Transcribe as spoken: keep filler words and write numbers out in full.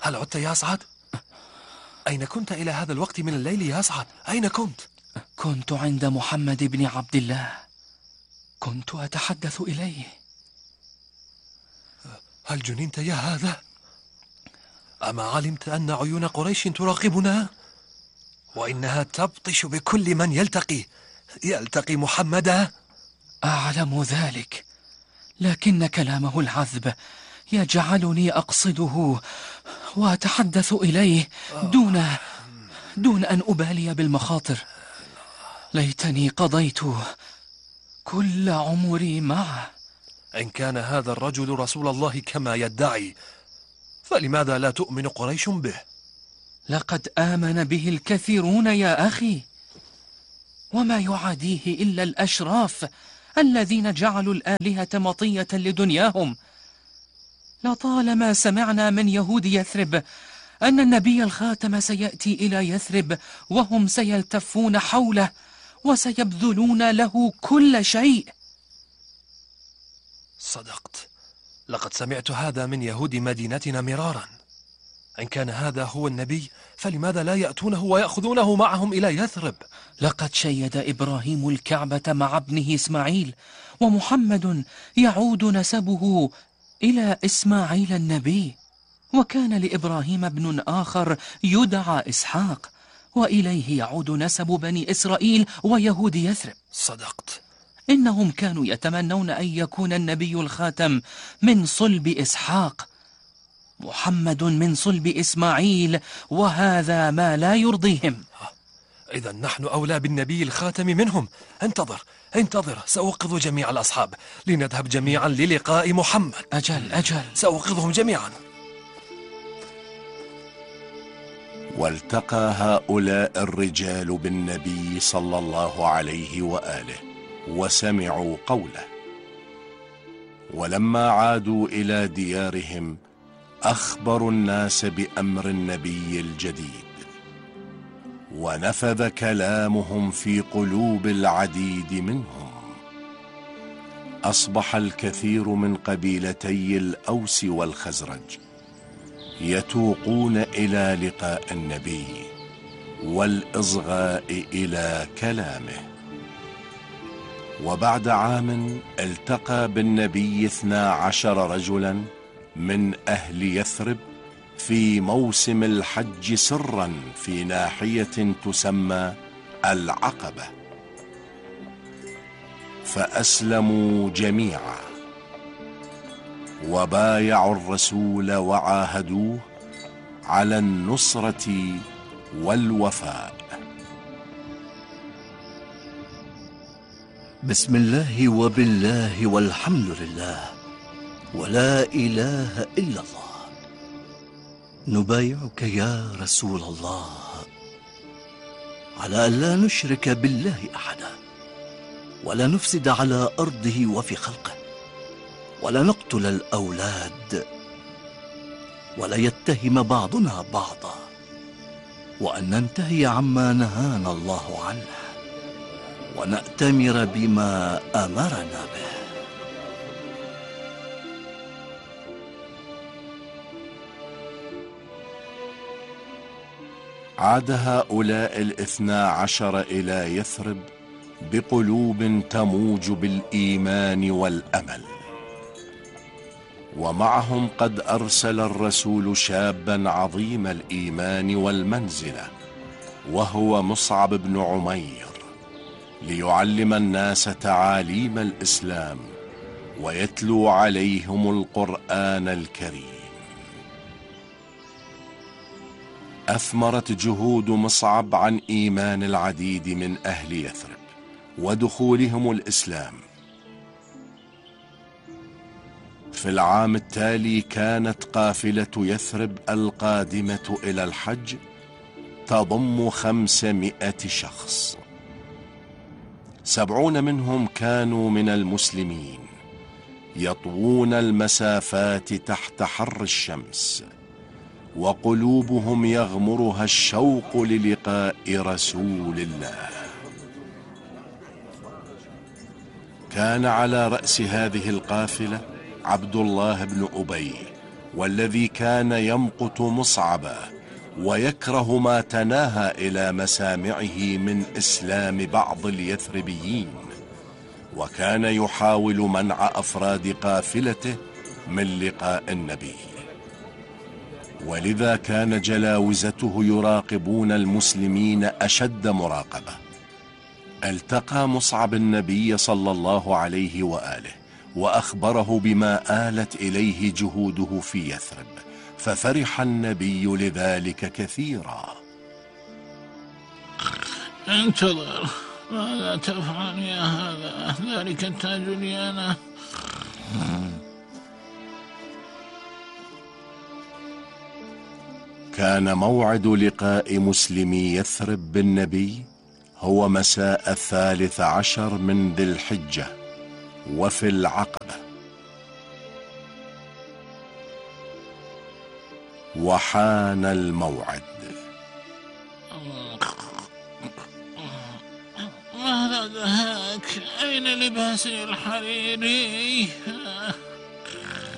هل عدت يا أسعد؟ أين كنت إلى هذا الوقت من الليل يا أسعد؟ أين كنت؟ كنت عند محمد بن عبد الله، كنت أتحدث إليه. هل جننت يا هذا؟ أما علمت أن عيون قريش تراقبنا؟ وإنها تبطش بكل من يلتقي يلتقي محمدا. أعلم ذلك، لكن كلامه العذب يجعلني أقصده وأتحدث إليه دون دون أن أبالي بالمخاطر. ليتني قضيت كل عمري معه. إن كان هذا الرجل رسول الله كما يدعي، فلماذا لا تؤمن قريش به؟ لقد آمن به الكثيرون يا أخي، وما يعاديه إلا الأشراف الذين جعلوا الآلهة مطية لدنياهم. لطالما سمعنا من يهود يثرب أن النبي الخاتم سيأتي إلى يثرب، وهم سيلتفون حوله وسيبذلون له كل شيء. صدقت، لقد سمعت هذا من يهود مدينتنا مرارا. إن كان هذا هو النبي، فلماذا لا يأتونه ويأخذونه معهم إلى يثرب؟ لقد شيد إبراهيم الكعبة مع ابنه إسماعيل، ومحمد يعود نسبه إلى إسماعيل النبي، وكان لإبراهيم ابن آخر يدعى إسحاق، وإليه يعود نسب بني إسرائيل ويهود يثرب. صدقت، إنهم كانوا يتمنون أن يكون النبي الخاتم من صلب إسحاق، محمد من صلب إسماعيل، وهذا ما لا يرضيهم. إذا نحن أولى بالنبي الخاتم منهم. انتظر انتظر، سأوقظ جميع الأصحاب لنذهب جميعا للقاء محمد. أجل أجل، سأوقظهم جميعا. والتقى هؤلاء الرجال بالنبي صلى الله عليه وآله وسمعوا قوله، ولما عادوا إلى ديارهم أخبروا الناس بأمر النبي الجديد، ونفذ كلامهم في قلوب العديد منهم. أصبح الكثير من قبيلتي الأوس والخزرج يتوقون إلى لقاء النبي والإصغاء إلى كلامه. وبعد عام التقى بالنبي اثنا عشر رجلا من أهل يثرب في موسم الحج سرا في ناحية تسمى العقبة، فأسلموا جميعا وبايعوا الرسول وعاهدوه على النصرة والوفاء. بسم الله وبالله والحمد لله ولا إله إلا الله. نبايعك يا رسول الله على أن لا نشرك بالله أحدا، ولا نفسد على أرضه وفي خلقه، ولا نقتل الأولاد، ولا يتهم بعضنا بعضا، وأن ننتهي عما نهانا الله عنه، ونأتمر بما أمرنا به. عاد هؤلاء الاثنا عشر إلى يثرب بقلوب تموج بالإيمان والأمل، ومعهم قد أرسل الرسول شابا عظيم الإيمان والمنزلة، وهو مصعب بن عمير، ليعلم الناس تعاليم الإسلام ويتلو عليهم القرآن الكريم. أثمرت جهود مصعب عن إيمان العديد من أهل يثرب ودخولهم الإسلام. في العام التالي كانت قافلة يثرب القادمة إلى الحج تضم خمسمائة شخص، سبعون منهم كانوا من المسلمين يطوون المسافات تحت حر الشمس، وقلوبهم يغمرها الشوق للقاء رسول الله. كان على رأس هذه القافلة عبد الله بن أبي، والذي كان يمقت مصعبا ويكره ما تناهى إلى مسامعه من إسلام بعض اليثربيين، وكان يحاول منع أفراد قافلته من لقاء النبي، ولذا كان جلاوزته يراقبون المسلمين أشد مراقبة. التقى مصعب النبي صلى الله عليه وآله وأخبره بما آلت إليه جهوده في يثرب، ففرح النبي لذلك كثيرا. انتظر، ماذا تفعل يا هذا؟ ذلك التاج لي أنا. كان موعد لقاء مسلمي يثرب بالنبي هو مساء الثالث عشر من ذي الحجة وفي العقبة. وحان الموعد. ماذا دهاك؟ أين لباسي الحريري؟